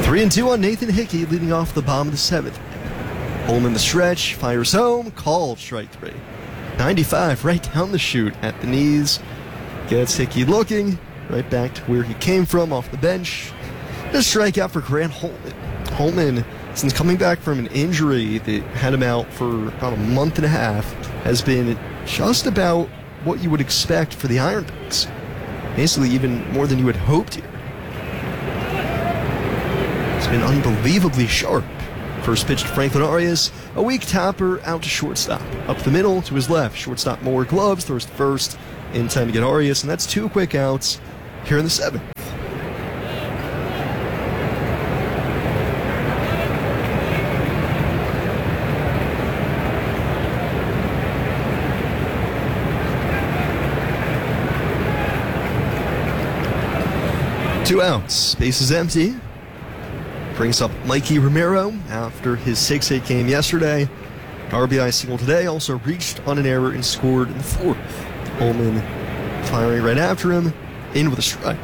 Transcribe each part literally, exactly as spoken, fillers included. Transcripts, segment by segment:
Three and two on Nathan Hickey, leading off the bottom of the seventh. Holman the stretch, fires home, called strike three. ninety-five right down the chute at the knees. Gets Hickey looking, right back to where he came from, off the bench. A strikeout for Grant Holman. Holman, since coming back from an injury that had him out for about a month and a half, has been just about what you would expect for the Ironbacks. Basically, even more than you had hoped here. It's been unbelievably sharp. First pitch to Franklin Arias, a weak topper out to shortstop. Up the middle to his left, shortstop Moore gloves, throws to first, in time to get Arias, and that's two quick outs here in the seventh. Two outs, base is empty. Brings up Mikey Romero after his six eight game yesterday. R B I single today, also reached on an error and scored in the fourth. Holman firing right after him, in with a strike.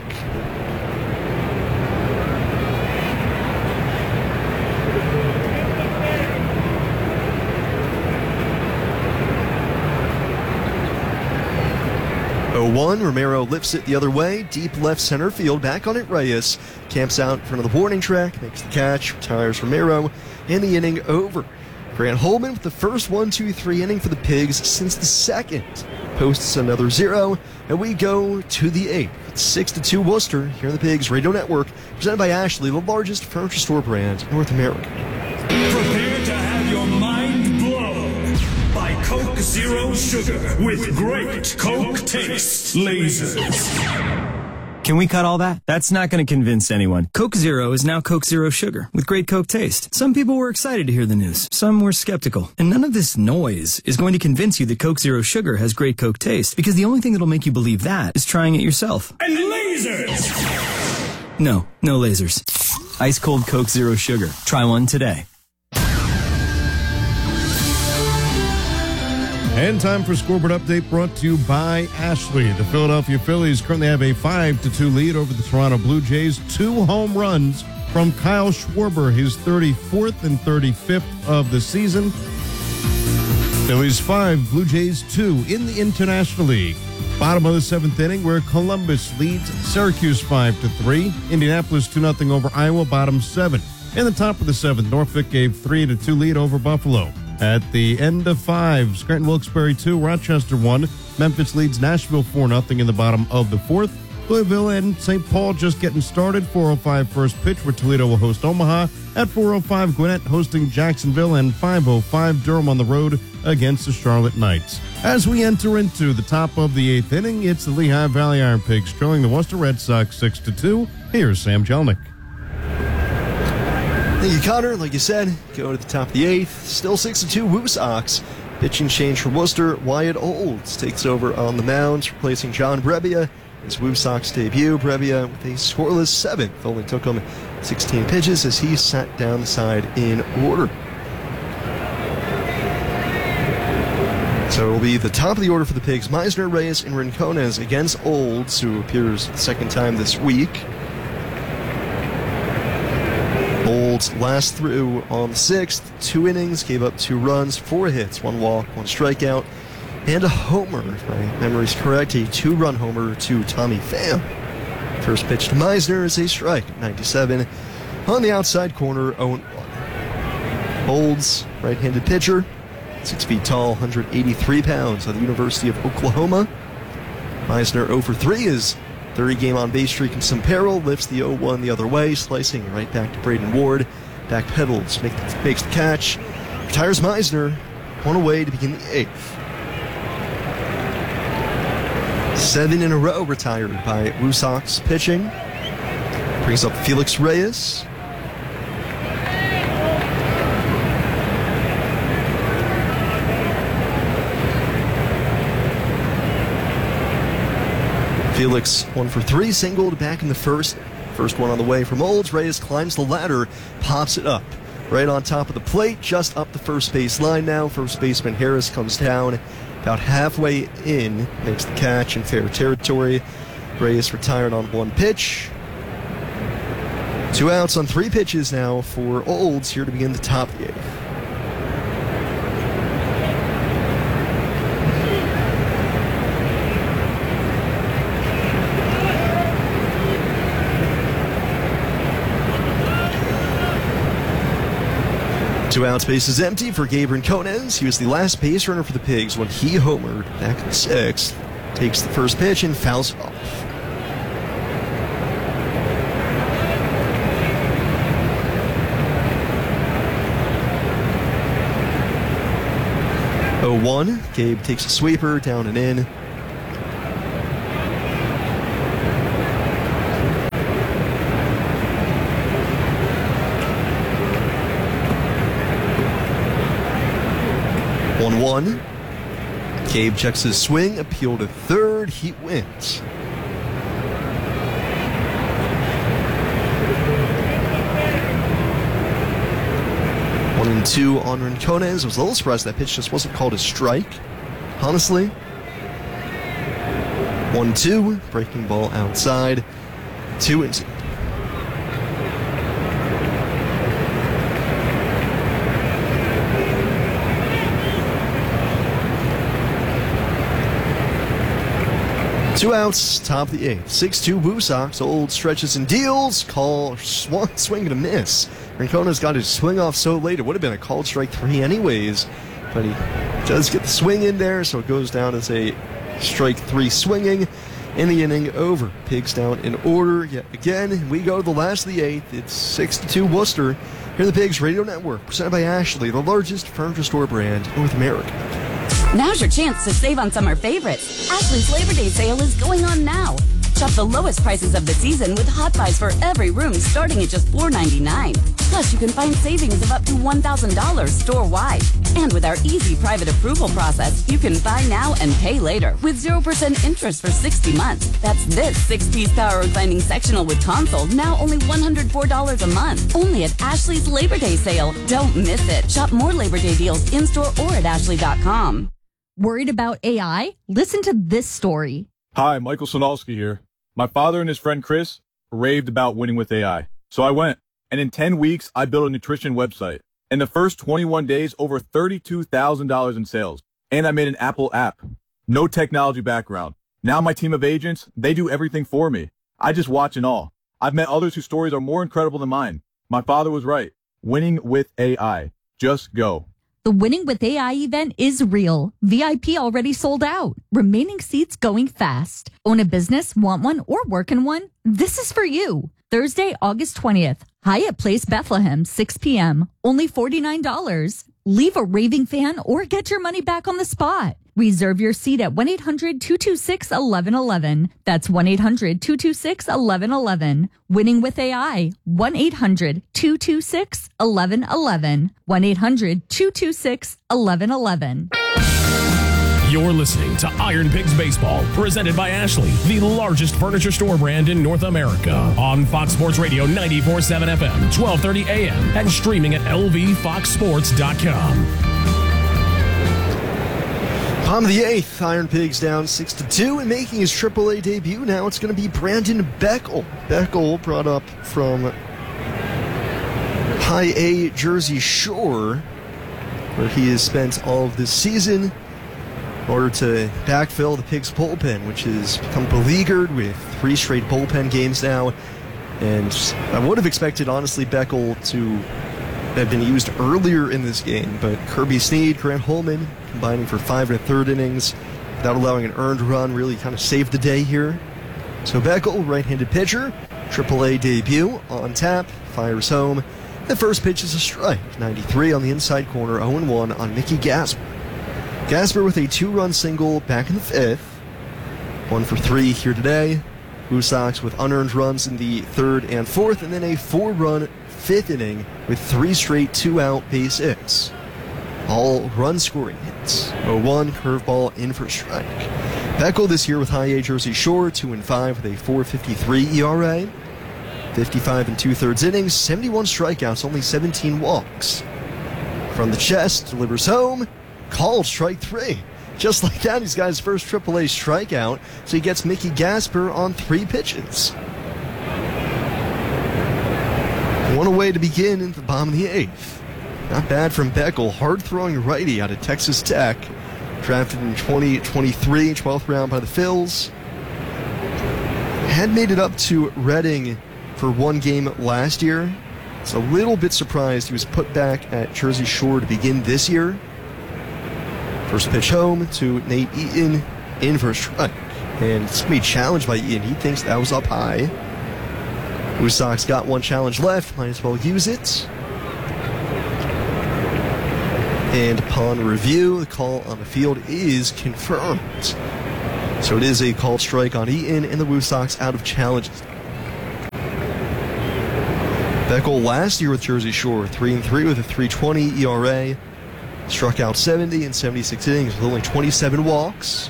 oh one, Romero lifts it the other way, deep left center field, back on it Reyes, camps out in front of the warning track, makes the catch, retires Romero, and the inning over. Grant Holman with the first one two three inning for the Pigs since the second. Posts another zero, and we go to the eighth. It's six to two Worcester, here on the Pigs Radio Network, presented by Ashley, the largest furniture store brand in North America. Prepare to have your mind blown by Coke Zero Sugar with great Coke taste. Lasers. Can we cut all that? That's not going to convince anyone. Coke Zero is now Coke Zero Sugar with great Coke taste. Some people were excited to hear the news. Some were skeptical. And none of this noise is going to convince you that Coke Zero Sugar has great Coke taste, because the only thing that'll make you believe that is trying it yourself. And lasers! No, no lasers. Ice cold Coke Zero Sugar. Try one today. And time for Scoreboard Update, brought to you by Ashley. The Philadelphia Phillies currently have a five to two lead over the Toronto Blue Jays. Two home runs from Kyle Schwarber, his thirty-fourth and thirty-fifth of the season. Phillies five, Blue Jays two in the International League. Bottom of the seventh inning, where Columbus leads Syracuse five to three. Indianapolis two nothing over Iowa, bottom seven. In the top of the seventh, Norfolk gave three to two lead over Buffalo. At the end of five, Scranton Wilkes-Barre two, Rochester one. Memphis leads Nashville four nothing in the bottom of the fourth. Louisville and Saint Paul just getting started. four oh five first pitch, where Toledo will host Omaha. At four oh five, Gwinnett hosting Jacksonville, and five oh five, Durham on the road against the Charlotte Knights. As we enter into the top of the eighth inning, it's the Lehigh Valley Iron Pigs trailing the Worcester Red Sox six to two. Here's Sam Jelnick. Thank you, Connor. Like you said, go to the top of the eighth. Still six to two, Woo Sox. Pitching change for Worcester. Wyatt Olds takes over on the mound, replacing John Brebbia. His Woo Sox debut. Brebbia with a scoreless seventh. Only took him sixteen pitches as he sat down the side in order. So it will be the top of the order for the Pigs. Meisner, Reyes, and Rincones against Olds, who appears the second time this week. Olds last through on the sixth, two innings, gave up two runs, four hits, one walk, one strikeout, and a homer, if my memory's correct, a two-run homer to Tommy Pham. First pitch to Meisner is a strike, ninety-seven. On the outside corner, oh one. Olds, right-handed pitcher, six feet tall, one hundred eighty-three pounds, at the University of Oklahoma. Meisner oh for three is thirty game on base streak in some peril, lifts the oh one the other way, slicing right back to Braden Ward. Back pedals, make the, makes the catch, retires Meisner, one away to begin the eighth. Seven in a row retired by Woo Sox pitching. Brings up Felix Reyes. Felix, one for three, singled back in the first. First one on the way from Olds. Reyes climbs the ladder, pops it up. Right on top of the plate, just up the first base line now. First baseman Harris comes down about halfway in, makes the catch in fair territory. Reyes retired on one pitch. Two outs on three pitches now for Olds here to begin the top of the eighth. Two outs, base is empty for Gabe Rincones. He was the last base runner for the Pigs when he homered back in the sixth. Takes the first pitch and fouls it off. oh one, Gabe takes a sweeper down and in. one one. Gabe checks his swing, appeal to third, he wins. One and two on Rincones. I was a little surprised that pitch just wasn't called a strike, honestly. one two, breaking ball outside, two and two. Two outs, top of the eighth. six two Woo Sox. Old stretches and deals. Call, sw- swing and a miss. Rincones got his swing off so late, it would have been a called strike three anyways. But he does get the swing in there, so it goes down as a strike three swinging. In the inning, over. Pigs down in order yet again. We go to the last of the eighth. It's six to two Worcester. Here on the Pigs Radio Network, presented by Ashley, the largest furniture store brand in North America. Now's your chance to save on summer favorites. Ashley's Labor Day sale is going on now. Shop the lowest prices of the season with hot buys for every room starting at just four ninety-nine. Plus, you can find savings of up to one thousand dollars store-wide. And with our easy private approval process, you can buy now and pay later with zero percent interest for sixty months. That's this six-piece power reclining sectional with console, now only one hundred four dollars a month. Only at Ashley's Labor Day sale. Don't miss it. Shop more Labor Day deals in-store or at ashley dot com. Worried about A I? Listen to this story. Hi, Michael Sonalski here. My father and his friend Chris raved about winning with A I. So I went, and in ten weeks, I built a nutrition website. In the first twenty-one days, over thirty-two thousand dollars in sales. And I made an Apple app. No technology background. Now my team of agents, they do everything for me. I just watch and all. I've met others whose stories are more incredible than mine. My father was right. Winning with A I. Just go. The Winning with A I event is real. V I P already sold out. Remaining seats going fast. Own a business, want one, or work in one? This is for you. Thursday, August twentieth. Hyatt Place, Bethlehem, six p.m. Only forty-nine dollars. Leave a raving fan or get your money back on the spot. Reserve your seat at one eight hundred two two six one one one one. That's one eight hundred two two six one one one one. Winning with A I. one eight hundred two two six one one one one. one eight hundred two two six one one one one. You're listening to Iron Pigs Baseball, presented by Ashley, the largest furniture store brand in North America. On Fox Sports Radio ninety-four point seven F M, twelve thirty A M, and streaming at L V fox sports dot com. Bottom of the eighth, Iron Pigs down six to two, and making his triple A debut now, it's going to be Brandon Beckel. Beckel brought up from High A Jersey Shore, where he has spent all of this season in order to backfill the Pigs bullpen, which has become beleaguered with three straight bullpen games now. And I would have expected, honestly, Beckel to have been used earlier in this game, but Kirby Snead, Grant Holman combining for five and a third innings without allowing an earned run really kind of saved the day here. So Beckel, right-handed pitcher, triple A debut, on tap, fires home. The first pitch is a strike, ninety-three on the inside corner, oh and one on Mickey Gasper. Gasper with a two-run single back in the fifth, one for three here today. Blue Sox with unearned runs in the third and fourth, and then a four-run fifth inning with three straight two-out base hits. All run-scoring hits. oh one, curveball in for strike. Beckel this year with High A Jersey Shore, two and five with a four fifty-three E R A. fifty-five and two-thirds innings, seventy-one strikeouts, only seventeen walks. From the chest, delivers home, called strike three. Just like that, he's got his first triple A strikeout, so he gets Mickey Gasper on three pitches. One away to begin in the bottom of the eighth. Not bad from Beckel, hard-throwing righty out of Texas Tech. Drafted in twenty twenty-three, twelfth round by the Phils. Had made it up to Reading for one game last year. It's a little bit surprised he was put back at Jersey Shore to begin this year. First pitch home to Nate Eaton in for a strike. And it's going to be challenged by Eaton. He thinks that was up high. Blue Sox got one challenge left. Might as well use it. And upon review, the call on the field is confirmed. So it is a called strike on Eaton, and the Blue Sox out of challenges. Beckel last year with Jersey Shore, three and three with a three twenty E R A. Struck out seventy in seventy-six innings with only twenty-seven walks.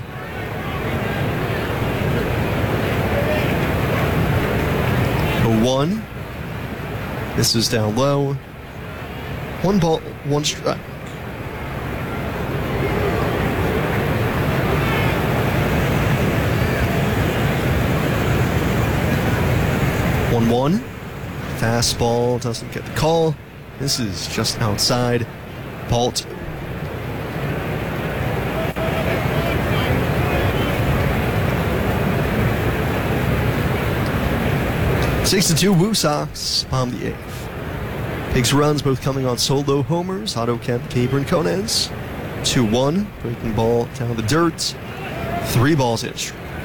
oh one. This is down low. One ball, one strike. one one. Fastball doesn't get the call. This is just outside. Ball two. Six to two, Woo Sox on the eighth. Pigs runs both coming on solo homers. Otto Kemp, Gabriel Conez. two one. Breaking ball down the dirt. Three balls in.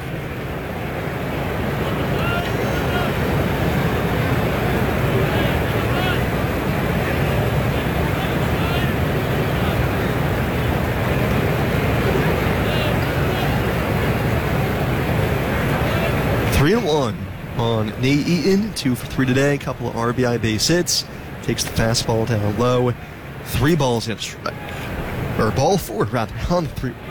Three and one on Nate Eaton, two for three today. Couple of R B I base hits. Takes the fastball down low. Three balls in strike, or ball four rather on the three.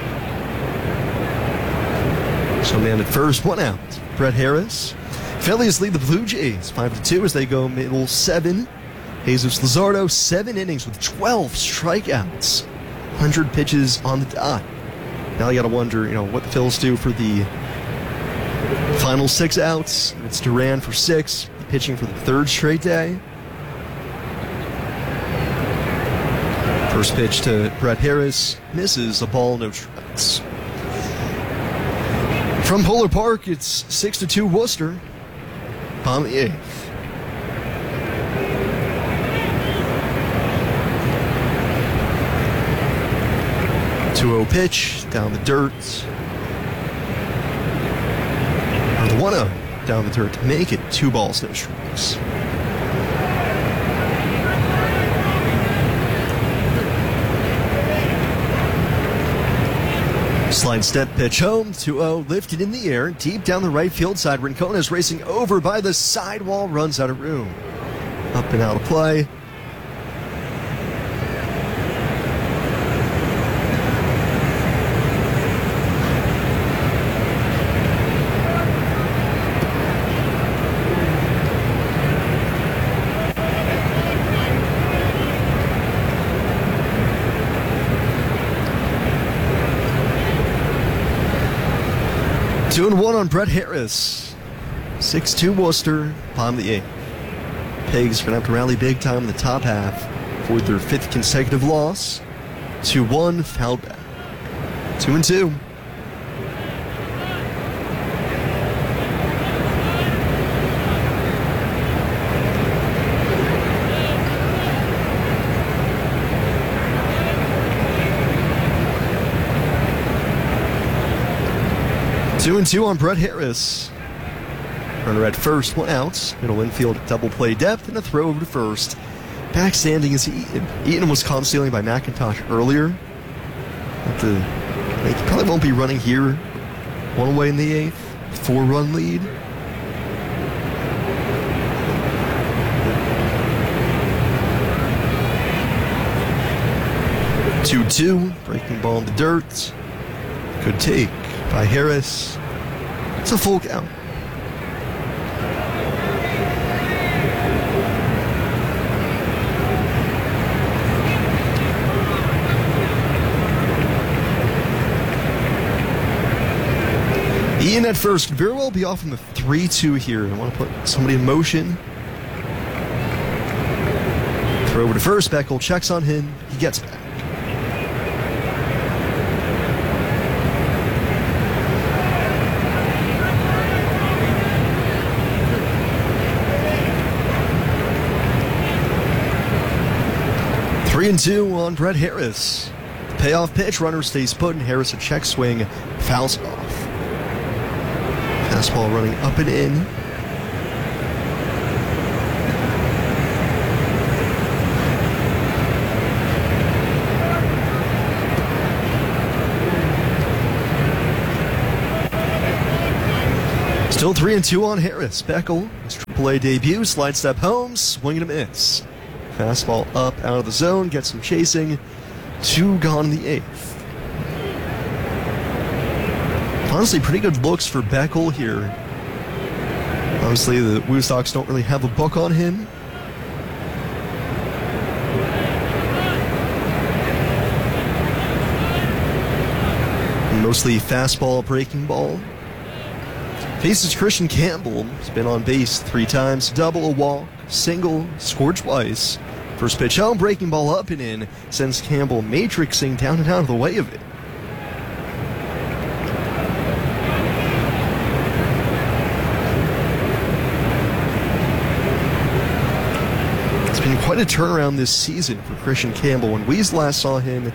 So man at first, one out. Brett Harris. Phillies lead the Blue Jays five to two as they go middle seven. Jesus Luzardo, seven innings with twelve strikeouts, one hundred pitches on the dot. Now you got to wonder, you know, what the Phils do for the final six outs. It's Duran for six, pitching for the third straight day. First pitch to Brett Harris, misses a ball, no strikes. From Polar Park, it's six to two Worcester on the eighth. two oh pitch, down the dirt. one oh down the dirt to make it two balls, no strikes. Slide step pitch home, two oh, lifted in the air, deep down the right field side. Rincon is racing over by the sidewall, runs out of room. Up and out of play. Two and one on Brett Harris. six two Worcester, bottom of the eighth. Pigs are going to have to rally big time in the top half for their fifth consecutive loss. two one, fouled back. Two and two. Two and two on Brett Harris. Runner at first, one out. Middle infield, double play depth, and a throw over to first. Backstanding is Eaton. Eaton was caught stealing by McIntosh earlier. But the, they probably won't be running here. One away in the eighth. Four-run lead. two two. Breaking ball in the dirt. Good take by Harris. It's a full count. Ian at first could very well be off in the three two here. I want to put somebody in motion. Throw over to first. Beckel checks on him. He gets back. Three and two on Brett Harris. Payoff pitch, runner stays put, and Harris a check swing, fouls off. Fastball running up and in. Still three and two on Harris. Beckel, his triple A debut, slide step home, swing and a miss. Fastball up out of the zone, gets some chasing. Two gone in the eighth. Honestly, pretty good looks for Beckel here. Obviously, the Woo Sox don't really have a book on him. Mostly fastball, breaking ball. Faces Christian Campbell. He's been on base three times, double, a walk, single, scored twice. First pitch home, breaking ball up and in, sends Campbell matrixing down and out of the way of it. It's been quite a turnaround this season for Christian Campbell. When we last saw him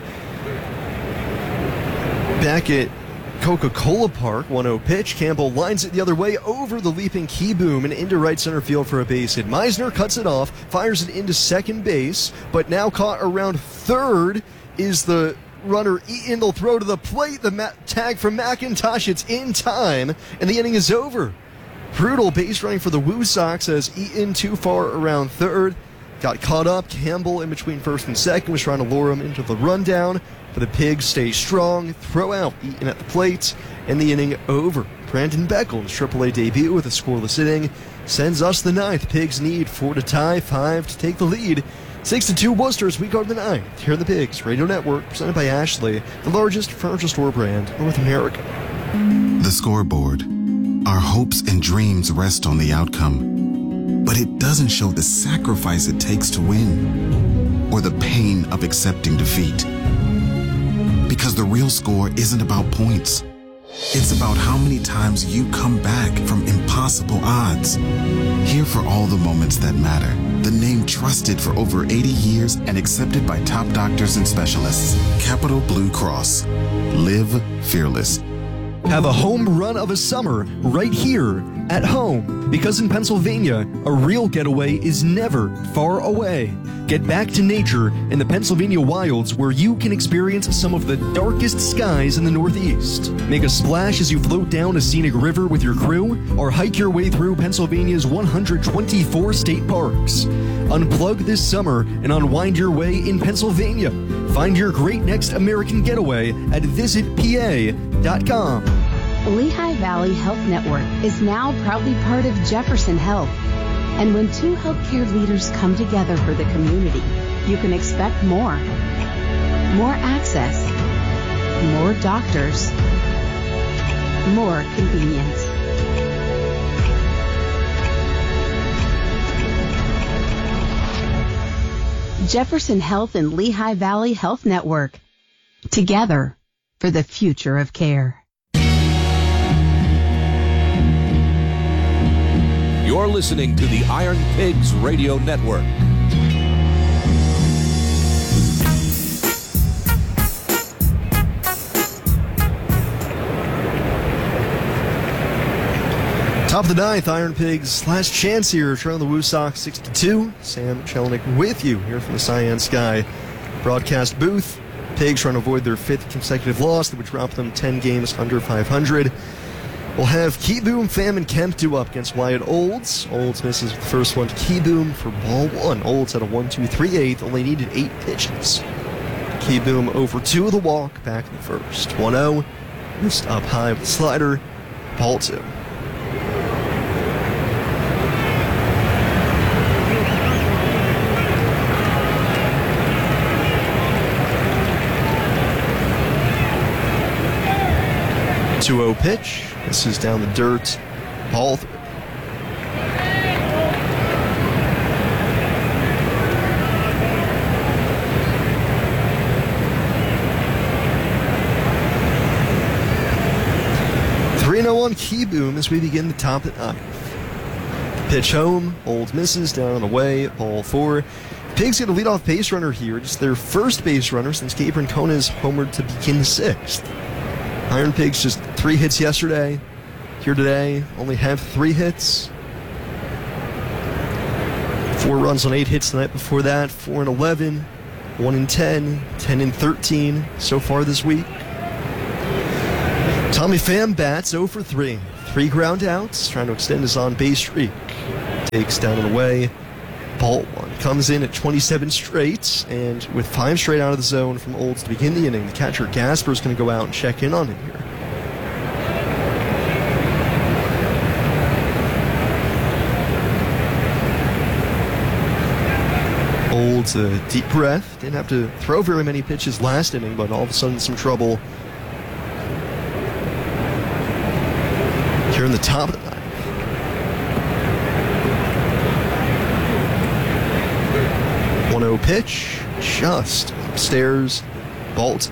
back at Coca-Cola Park, one oh pitch. Campbell lines it the other way over the leaping Keyboom and into right center field for a base hit. Meisner cuts it off, fires it into second base, but now caught around third is the runner Eaton. They'll throw to the plate. The ma- tag from McIntosh. It's in time, and the inning is over. Brutal base running for the Woo Sox as Eaton too far around third. Got caught up. Campbell in between first and second was trying to lure him into the rundown. But the Pigs stay strong, throw out Eaton at the plate, and the inning over. Brandon Beckel, his triple A debut with a scoreless inning, sends us the ninth. Pigs need four to tie, five to take the lead. Six to two Worcester's week are the ninth. Here are the Pigs Radio Network, presented by Ashley, the largest furniture store brand in North America. The scoreboard. Our hopes and dreams rest on the outcome, but it doesn't show the sacrifice it takes to win, or the pain of accepting defeat. Because the real score isn't about points. It's about how many times you come back from impossible odds. Here for all the moments that matter. The name trusted for over eighty years and accepted by top doctors and specialists. Capital Blue Cross. Live fearless. Have a home run of a summer right here at home. Because in Pennsylvania, a real getaway is never far away. Get back to nature in the Pennsylvania wilds where you can experience some of the darkest skies in the Northeast. Make a splash as you float down a scenic river with your crew, or hike your way through Pennsylvania's one hundred twenty-four state parks. Unplug this summer and unwind your way in Pennsylvania. Find your great next American getaway at visit P A dot com. Lehigh Valley Health Network is now proudly part of Jefferson Health. And when two healthcare leaders come together for the community, you can expect more. More access, more doctors, more convenience. Jefferson Health and Lehigh Valley Health Network. Together for the future of care. You're listening to the Iron Pigs Radio Network. Top of the ninth, Iron Pigs last chance here, trailing the Woo Sox six to two. Sam Chelnick with you here from the Cyan Sky broadcast booth. Pigs trying to avoid their fifth consecutive loss that would drop them ten games under five hundred. We'll have Keyboom, Pham, and Kemp do up against Wyatt Olds. Olds misses the first one to Keyboom for ball one. Olds had a one two three eighth, only needed eight pitches. Keyboom over two of the walk, back in the first. one oh, missed up high with the slider, ball two. two oh pitch. This is down the dirt. Ball three. on Kieboom as we begin the top at ninth. Pitch home, Olds misses, down and away, ball four. Pigs get a leadoff base runner here, just their first base runner since Gabe Rincona's homered to begin the sixth. Iron Pigs just three hits yesterday. Here today, only have three hits. Four runs on eight hits the night before that, four and eleven, one and ten, ten and thirteen so far this week. Tommy Pham bats oh for three. Three ground outs, trying to extend his on-base streak. Takes down and away. Ball one. Comes in at twenty-seven straight, and with five straight out of the zone from Olds to begin the inning, the catcher Gasper is going to go out and check in on him here. Olds a deep breath. Didn't have to throw very many pitches last inning, but all of a sudden some trouble here in the top of the ninth. one oh pitch, just upstairs, Bolt.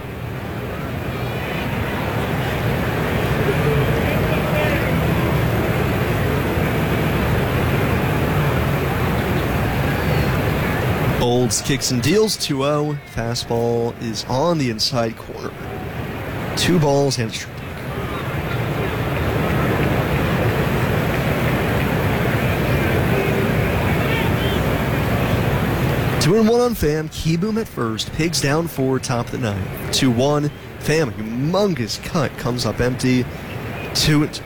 Olds kicks and deals, two oh. Fastball is on the inside corner. Two balls and a strike. Two and one on Pham. Kieboom at first. Pigs down four, top of the ninth. two one. Pham, a humongous cut, comes up empty. Two and two.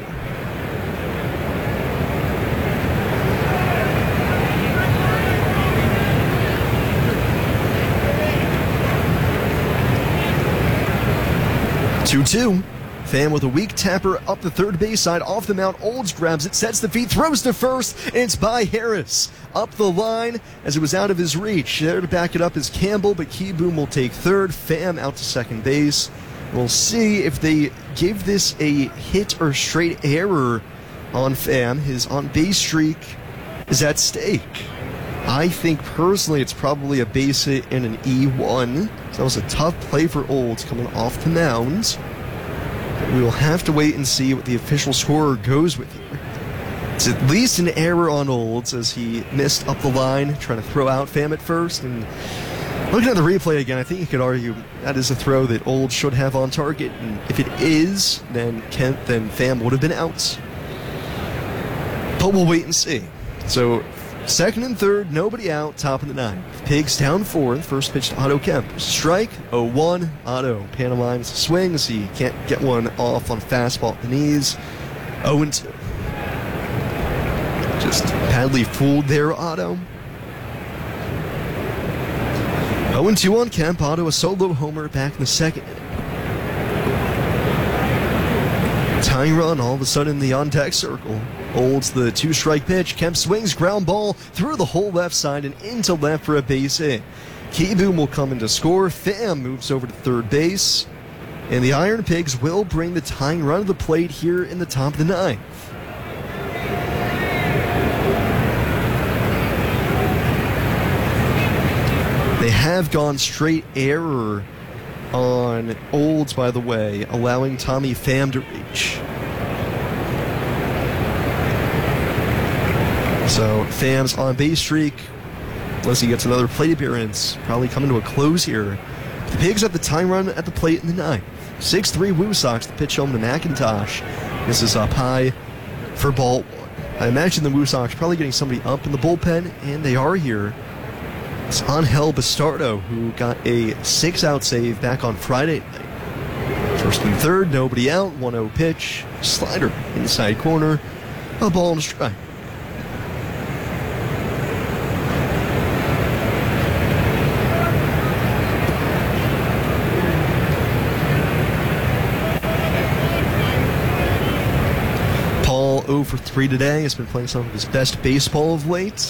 two two. Pham with a weak tapper up the third base side, off the mound. Olds grabs it, sets the feet, throws to first, and it's by Harris. Up the line as it was out of his reach. There to back it up is Campbell, but Kieboom will take third. Pham out to second base. We'll see if they give this a hit or straight error on Pham. His on-base streak is at stake. I think personally it's probably a base hit and an E one. So that was a tough play for Olds coming off the mound. We will have to wait and see what the official scorer goes with here. It's at least an error on Olds as he missed up the line, trying to throw out Pham at first. And looking at the replay again, I think you could argue that is a throw that Olds should have on target. And if it is, then Kent, then Pham would have been out. But we'll wait and see. So second and third, nobody out, top of the ninth. Pigs down four, first pitch to Otto Kemp. Strike, oh one. Otto pantomimes swings. He can't get one off on fastball at the knees. oh and two. Just badly fooled there, Otto. oh and two on Kemp. Otto a solo homer back in the second inning. Tying run all of a sudden in the on-deck circle. Olds the two-strike pitch. Kemp swings, ground ball through the whole left side and into left for a base hit. Kieboom will come in to score. Pham moves over to third base. And the Iron Pigs will bring the tying run to the plate here in the top of the ninth. They have gone straight error on Olds, by the way, allowing Tommy Pham to reach. So Pham's on-base streak, unless he gets another plate appearance, probably coming to a close here. The Pigs have the tying run at the plate in the ninth. six three Woo Sox, the pitch home to McIntosh. This is up high for ball one. I imagine the Woo Sox probably getting somebody up in the bullpen, and they are here. It's Angel Bastardo, who got a six-out save back on Friday night. First and third, nobody out, one oh pitch. Slider inside corner, a ball and a strike. oh for three today. Has been playing some of his best baseball of late.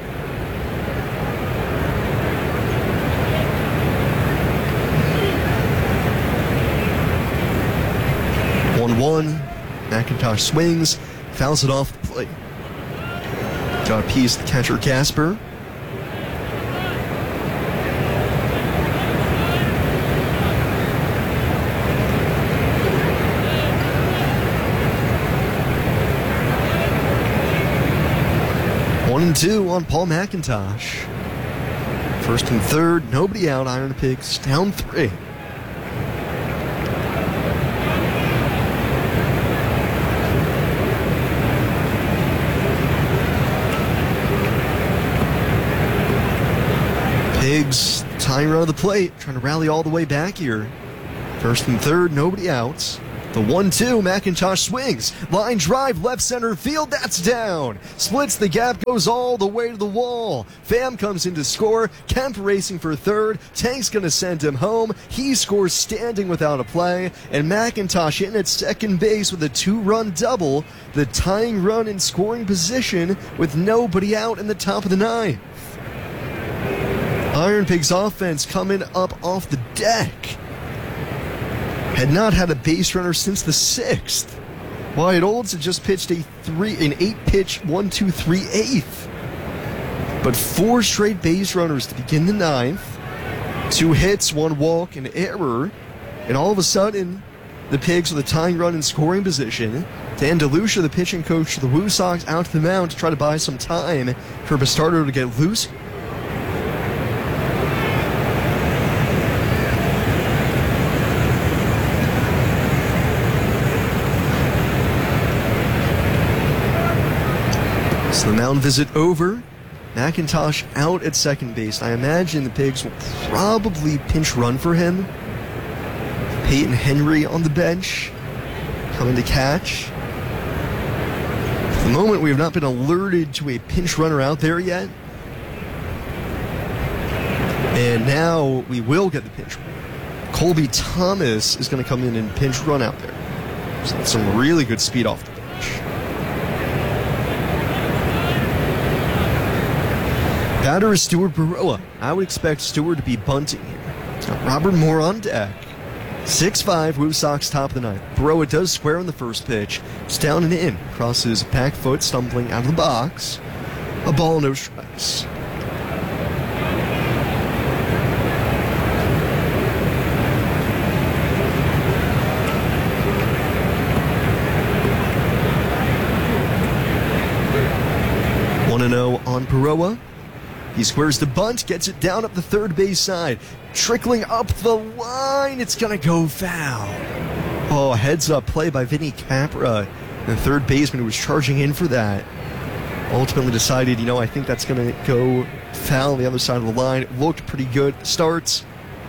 one one. McIntosh swings, fouls it off the plate. Got a piece, the catcher Gasper. One and two on Paul McIntosh. First and third, nobody out. Iron Pigs down three. Pigs tying run of the plate, trying to rally all the way back here. First and third, nobody out. The one two, McIntosh swings. Line drive, left center field, that's down. Splits the gap, goes all the way to the wall. Pham comes in to score. Kemp racing for third. Tank's going to send him home. He scores standing without a play. And McIntosh in at second base with a two-run double. The tying run in scoring position with nobody out in the top of the ninth. Iron Pigs offense coming up off the deck. Had not had a base runner since the sixth. Wyatt Olds had just pitched a three, an eight-pitch one two three eighth. But four straight base runners to begin the ninth. Two hits, one walk, an error. And all of a sudden, the Pigs with a tying run in scoring position. Dan DeLucia, the pitching coach of the Woo Sox, out to the mound to try to buy some time for Bastardo to get loose. So the mound visit over. McIntosh out at second base. I imagine the Pigs will probably pinch run for him. Peyton Henry on the bench, coming to catch. For the moment, we have not been alerted to a pinch runner out there yet. And now we will get the pinch run. Colby Thomas is going to come in and pinch run out there. So that's some really good speed off the bench. Batter is Stuart Baroa. I would expect Stuart to be bunting here. Got Robert Moore on deck. six five, Woo Sox top of the ninth. Baroa does square on the first pitch. It's down and in. Crosses back foot, stumbling out of the box. A ball, no strikes. one and oh on Baroa. He squares the bunt, gets it down up the third base side. Trickling up the line, it's going to go foul. Oh, heads up play by Vinny Capra. The third baseman who was charging in for that ultimately decided, you know, I think that's going to go foul on the other side of the line. It looked pretty good. Starts.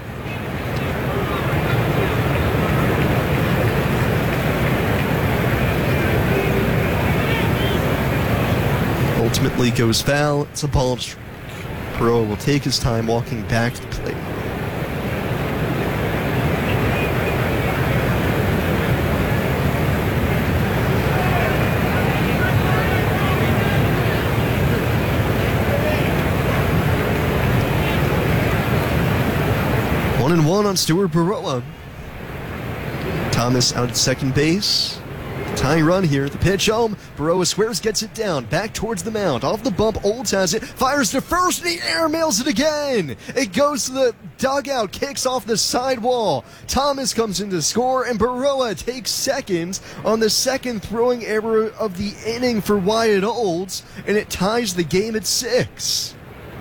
Ultimately goes foul. It's a ball strike. Baroa will take his time walking back to the plate. One and one on Stuart Baroa. Thomas out at second base. Tying run here. The pitch home. Baroa squares, gets it down. Back towards the mound. Off the bump. Olds has it. Fires to first. And the air mails it again. It goes to the dugout. Kicks off the sidewall. Thomas comes in to score. And Baroa takes second on the second throwing error of the inning for Wyatt Olds. And it ties the game at six.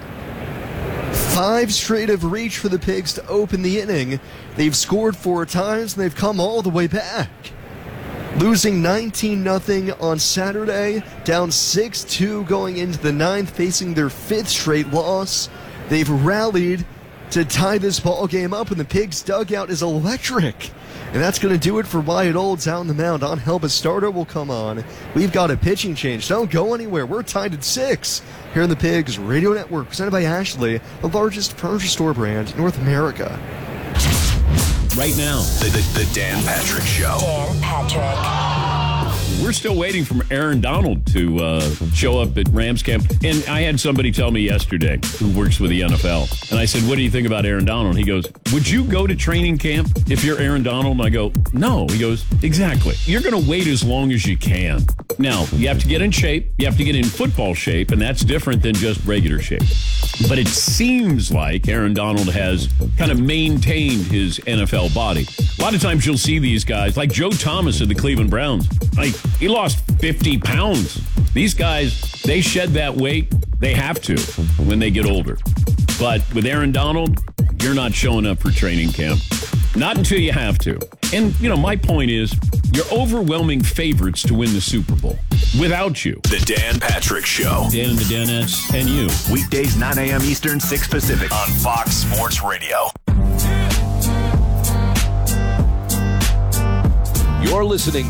Five straight have reached for the Pigs to open the inning. They've scored four times. And they've come all the way back. Losing nineteen nothing on Saturday, down six two going into the ninth, facing their fifth straight loss. They've rallied to tie this ball game up, and the Pigs' dugout is electric. And that's going to do it for Wyatt Olds out on the mound. Angel Bastardo will come on. We've got a pitching change. Don't go anywhere. We're tied at six here on the Pigs Radio Network, presented by Ashley, the largest furniture store brand in North America. Right now, The, the, the Dan Patrick Show. Dan Patrick. we're still waiting for Aaron Donald to uh, show up at Rams camp. And I had somebody tell me yesterday who works with the N F L. And I said, what do you think about Aaron Donald? He goes, would you go to training camp if you're Aaron Donald? And I go, no. He goes, exactly. You're going to wait as long as you can. Now, you have to get in shape. You have to get in football shape, and that's different than just regular shape. But it seems like Aaron Donald has kind of maintained his N F L body. A lot of times you'll see these guys, like Joe Thomas of the Cleveland Browns. Like, he lost fifty pounds. These guys They shed that weight. They have to when they get older. But with Aaron Donald, you're not showing up for training camp. Not until you have to. And, you know, my point is, you're overwhelming favorites to win the Super Bowl. Without you. The Dan Patrick Show. Dan and the Danettes and you. Weekdays, nine a.m. Eastern, six Pacific. On Fox Sports Radio. You're listening